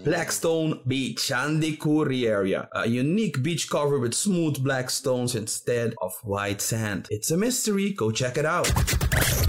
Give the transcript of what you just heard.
Blackstone Beach, Chandikuri area. A unique beach covered with smooth black stones instead of white sand. It's a mystery. Go check it out.